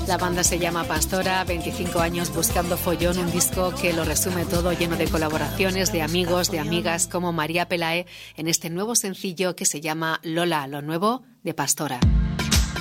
La banda se llama Pastora, 25 años buscando follón, un disco que lo resume todo, lleno de colaboraciones de amigos, de amigas como María Pelae en este nuevo sencillo que se llama Lola, lo nuevo de Pastora.